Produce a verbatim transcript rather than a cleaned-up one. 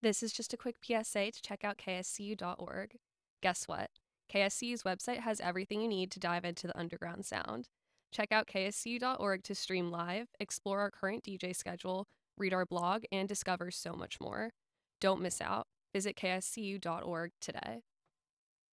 This is just a quick P S A to check out K S C U dot org. Guess what? K S C U's website has everything you need to dive into the underground sound. Check out K S C U dot org to stream live, explore our current D J schedule, read our blog, and discover so much more. Don't miss out. Visit K S C U dot org today.